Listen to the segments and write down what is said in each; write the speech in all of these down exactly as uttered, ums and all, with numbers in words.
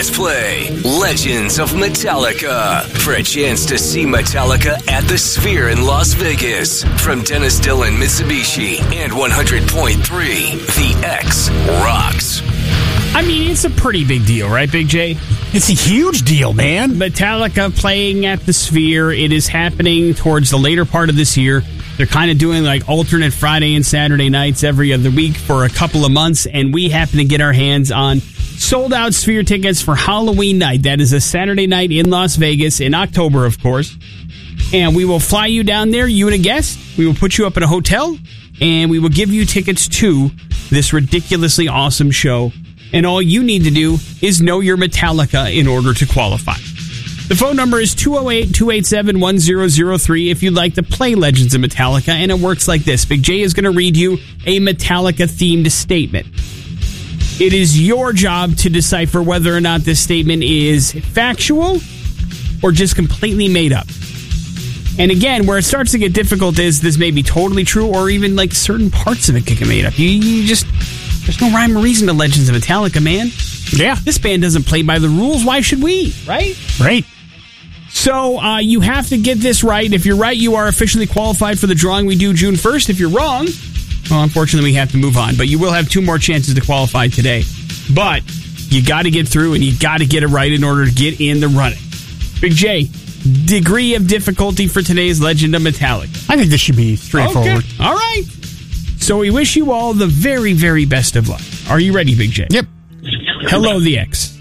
Let's play Legends of Metallica for a chance to see Metallica at the Sphere in Las Vegas from Dennis Dillon Mitsubishi and one hundred point three The X rocks. I mean, it's a pretty big deal, right, Big J? It's a huge deal, man. Metallica playing at the Sphere. It is happening towards the later part of this year. They're kind of doing like alternate Friday and Saturday nights every other week for a couple of months, and we happen to get our hands on sold-out Sphere tickets for Halloween night. That is a Saturday night in Las Vegas in October, of course. And we will fly you down there, you and a guest. We will put you up in a hotel, and we will give you tickets to this ridiculously awesome show. And all you need to do is know your Metallica in order to qualify. The phone number is two oh eight, two eight seven, one oh oh three if you'd like to play Legends of Metallica, and it works like this. Big J is going to read you a Metallica-themed statement. It is your job to decipher whether or not this statement is factual or just completely made up. And again, where it starts to get difficult is this may be totally true, or even like certain parts of it can get made up. You, you just... There's no rhyme or reason to Legends of Metallica, man. Yeah. This band doesn't play by the rules. Why should we? Right? Right. So uh, you have to get this right. If you're right, you are officially qualified for the drawing we do June first. If you're wrong, well, unfortunately, we have to move on. But you will have two more chances to qualify today. But you got to get through, and you got to get it right in order to get in the running. Big J, degree of difficulty for today's Legend of Metallica. I think this should be straightforward. Okay. All right. So we wish you all the very, very best of luck. Are you ready, Big J? Yep. Hello, the X.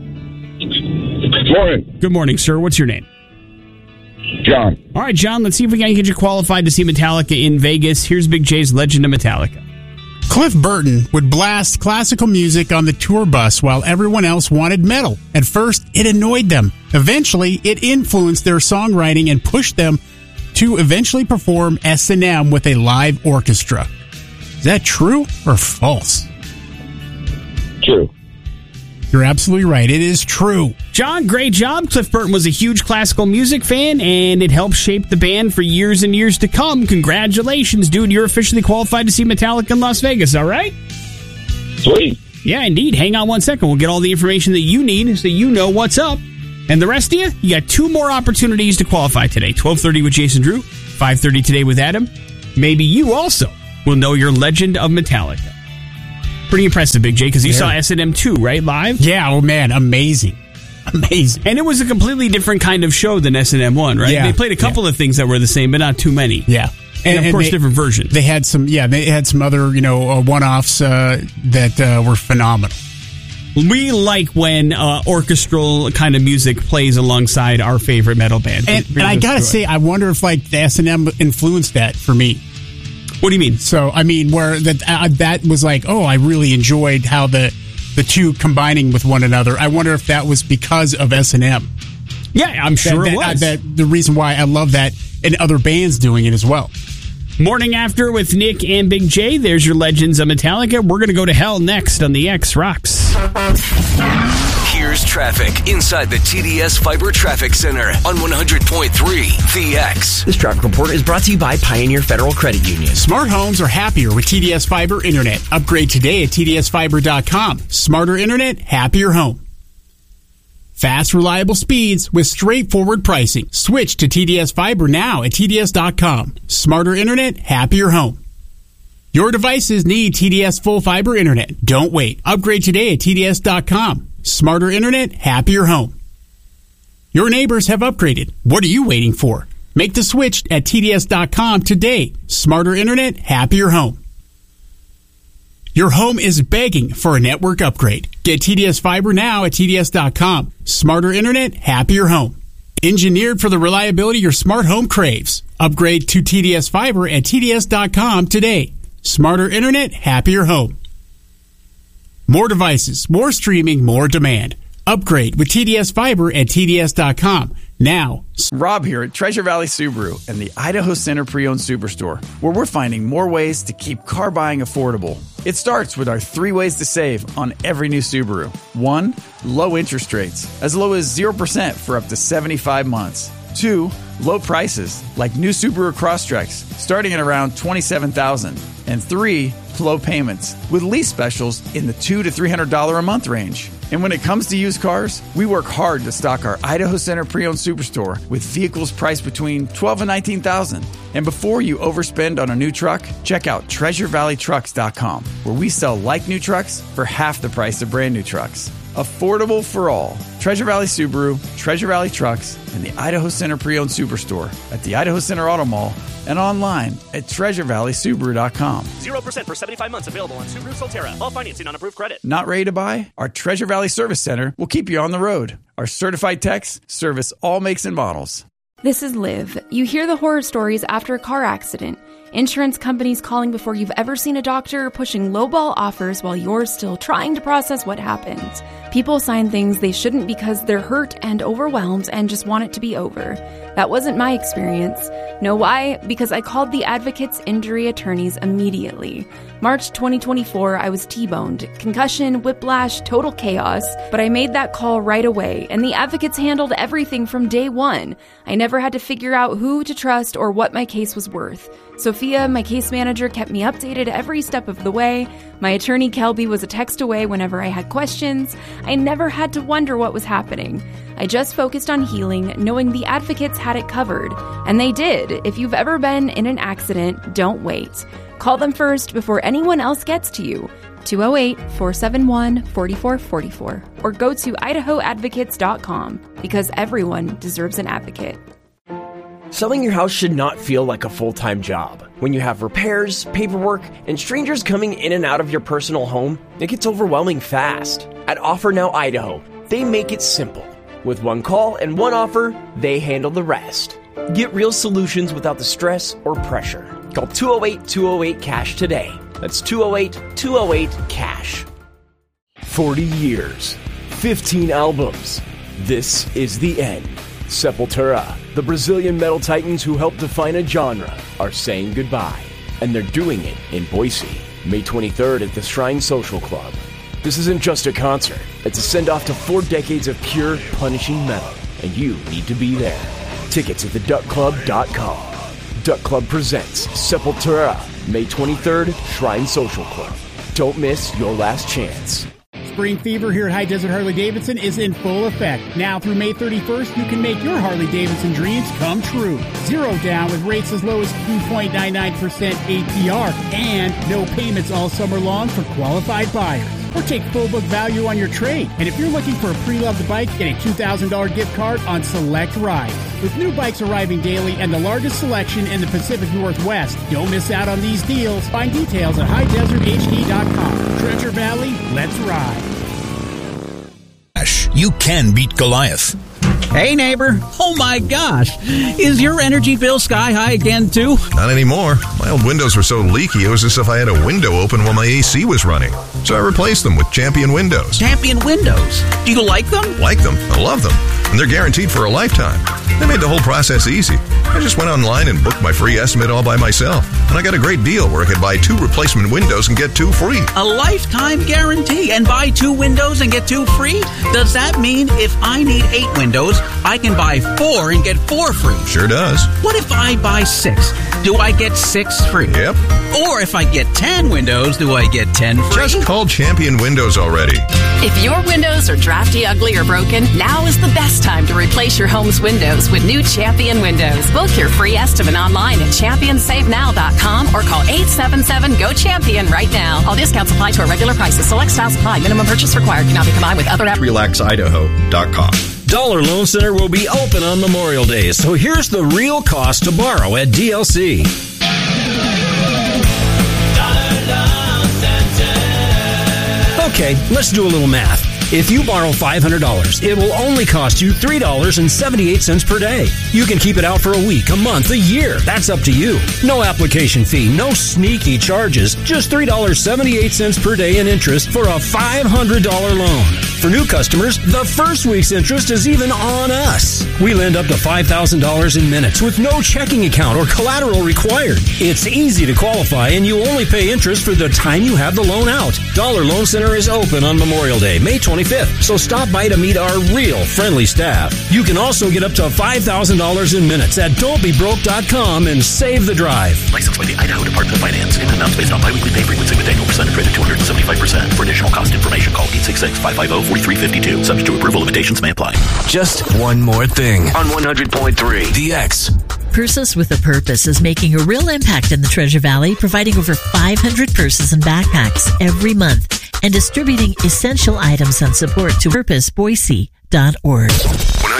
Morning. Good morning, sir. What's your name? John. All right, John, let's see if we can get you qualified to see Metallica in Vegas. Here's Big J's Legend of Metallica. Cliff Burton would blast classical music on the tour bus while everyone else wanted metal. At first, it annoyed them. Eventually, it influenced their songwriting and pushed them to eventually perform S and M with a live orchestra. Is that true or false? True. You're absolutely right. It is true. John, great job. Cliff Burton was a huge classical music fan, and it helped shape the band for years and years to come. Congratulations, dude. You're officially qualified to see Metallica in Las Vegas, all right? Sweet. Yeah, indeed. Hang on one second. We'll get all the information that you need so you know what's up. And the rest of you, you got two more opportunities to qualify today. twelve thirty with Jason Drew, five thirty today with Adam. Maybe you also will know your Legend of Metallica. Pretty impressive, Big J, because you Yeah. saw S and M two, right, live? Yeah, oh man, amazing. Amazing. And it was a completely different kind of show than S and M one, right? Yeah. They played a couple Yeah. of things that were the same, but not too many. Yeah. And, of and course, they, different versions. They had some, yeah, they had some other, you know, uh, one-offs uh, that uh, were phenomenal. We like when uh, orchestral kind of music plays alongside our favorite metal band. And, and I gotta say, I wonder if like the S and M influenced that for me. What do you mean? So I mean, where that uh, that was like, oh, I really enjoyed how the the two combining with one another. I wonder if that was because of S and M. Yeah, I'm sure that, it was. That, that the reason why I love that, and other bands doing it as well. Morning After with Nick and Big J. There's your Legends of Metallica. We're going to go to hell next on the X Rocks. Here's traffic inside the T D S Fiber Traffic Center on one hundred point three The X. This traffic report is brought to you by Pioneer Federal Credit Union. Smart homes are happier with T D S Fiber Internet. Upgrade today at T D S fiber dot com. Smarter internet, happier home. Fast, reliable speeds with straightforward pricing. Switch to T D S Fiber now at T D S dot com. Smarter internet, happier home. Your devices need T D S Full Fiber Internet. Don't wait. Upgrade today at T D S dot com. Smarter internet, happier home. Your neighbors have upgraded. What are you waiting for? Make the switch at T D S dot com today. Smarter internet, happier home. Your home is begging for a network upgrade. Get T D S Fiber now at T D S dot com. Smarter internet, happier home. Engineered for the reliability your smart home craves. Upgrade to T D S Fiber at T D S dot com today. Smarter internet, happier home. More devices, more streaming, more demand. Upgrade with T D S Fiber at T D S dot com. Now, Rob here at Treasure Valley Subaru and the Idaho Center Pre-Owned Superstore, where we're finding more ways to keep car buying affordable. It starts with our three ways to save on every new Subaru. One, low interest rates, as low as zero percent for up to seventy-five months. Two, low prices, like new Subaru Crosstreks, starting at around twenty-seven thousand dollars. And three, low payments with lease specials in the two hundred to three hundred dollars a month range. And when it comes to used cars, we work hard to stock our Idaho Center Pre-Owned Superstore with vehicles priced between twelve thousand dollars and nineteen thousand dollars. And before you overspend on a new truck, check out treasure valley trucks dot com, where we sell like new trucks for half the price of brand new trucks. Affordable for all. Treasure Valley Subaru, Treasure Valley Trucks, and the Idaho Center Pre-Owned Superstore at the Idaho Center Auto Mall and online at treasure valley subaru dot com. zero percent for seventy-five months available on Subaru Solterra. All financing on approved credit. Not ready to buy? Our Treasure Valley Service Center will keep you on the road. Our certified techs service all makes and models. This is Liv. You hear the horror stories after a car accident. Insurance companies calling before you've ever seen a doctor, pushing lowball offers while you're still trying to process what happened. People sign things they shouldn't because they're hurt and overwhelmed and just want it to be over. That wasn't my experience. Know why? Because I called the Advocates Injury Attorneys immediately. March twenty twenty-four, I was T-boned. Concussion, whiplash, total chaos. But I made that call right away, and the Advocates handled everything from day one. I never had to figure out who to trust or what my case was worth. Sophia, my case manager, kept me updated every step of the way. My attorney, Kelby, was a text away whenever I had questions. I never had to wonder what was happening. I just focused on healing, knowing the Advocates had it covered. And they did. If you've ever been in an accident, don't wait. Call them first before anyone else gets to you. two oh eight, four seven one, four four four four. Or go to idaho advocates dot com, because everyone deserves an advocate. Selling your house should not feel like a full-time job. When you have repairs, paperwork, and strangers coming in and out of your personal home, it gets overwhelming fast. At Offer Now Idaho, they make it simple. With one call and one offer, they handle the rest. Get real solutions without the stress or pressure. Call two oh eight, two oh eight, cash today. That's two oh eight, two oh eight, cash. forty years, fifteen albums. This is the end. Sepultura, the Brazilian metal titans who helped define a genre, are saying goodbye. And they're doing it in Boise, May twenty-third at the Shrine Social Club. This isn't just a concert. It's a send-off to four decades of pure, punishing metal. And you need to be there. Tickets at the duck club dot com. Duck Club presents Sepultura, May twenty-third, Shrine Social Club. Don't miss your last chance. Spring fever here at High Desert Harley-Davidson is in full effect. Now through May thirty-first, you can make your Harley-Davidson dreams come true. Zero down with rates as low as two point nine nine percent A P R and no payments all summer long for qualified buyers. Or take full book value on your trade. And if you're looking for a pre-loved bike, get a two thousand dollars gift card on select rides. With new bikes arriving daily and the largest selection in the Pacific Northwest, don't miss out on these deals. Find details at high desert h d dot com. Treasure Valley, let's ride. You can beat Goliath. Hey, neighbor. Oh, my gosh. Is your energy bill sky high again, too? Not anymore. My old windows were so leaky, it was as if I had a window open while my A C was running. So I replaced them with Champion Windows. Champion Windows? Do you like them? Like them. I love them. And they're guaranteed for a lifetime. They made the whole process easy. I just went online and booked my free estimate all by myself. And I got a great deal where I could buy two replacement windows and get two free. A lifetime guarantee and buy two windows and get two free? Does that mean if I need eight windows, I can buy four and get four free? Sure does. What if I buy six? Do I get six free? Yep. Or if I get ten windows, do I get ten free? Just call Champion Windows already. If your windows are drafty, ugly, or broken, now is the best time to replace your home's windows with new Champion Windows. Book your free estimate online at champion save now dot com or call eight seven seven, G O CHAMPION right now. All discounts apply to our regular prices. Select styles apply. Minimum purchase required. Cannot be combined with other apps. relax idaho dot com. Dollar Loan Center will be open on Memorial Day, so here's the real cost to borrow at D L C. Okay, let's do a little math. If you borrow five hundred dollars, it will only cost you three dollars and seventy-eight cents per day. You can keep it out for a week, a month, a year. That's up to you. No application fee, no sneaky charges, just three dollars and seventy-eight cents per day in interest for a five hundred dollars loan. For new customers, the first week's interest is even on us. We lend up to five thousand dollars in minutes with no checking account or collateral required. It's easy to qualify, and you only pay interest for the time you have the loan out. Dollar Loan Center is open on Memorial Day, May twenty-fifth, so stop by to meet our real friendly staff. You can also get up to five thousand dollars in minutes at don't be broke dot com and save the drive. Licensed by the Idaho Department of Finance. Payment amounts based on biweekly pay frequency with annual percentage rate of two hundred seventy-five percent. For additional cost information, call eight six six, five five zero, four three five two. Subject to approval, limitations may apply. Just one more thing on one hundred point three The X. Purses with a Purpose is making a real impact in the Treasure Valley, providing over five hundred purses and backpacks every month and distributing essential items and support to purpose boise dot org.